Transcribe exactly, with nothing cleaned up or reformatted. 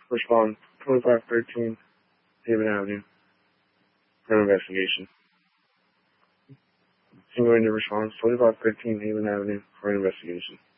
Respond twenty-five thirteen Haven Avenue for an investigation. Continuing to response twenty-five thirteen Haven Avenue for an investigation.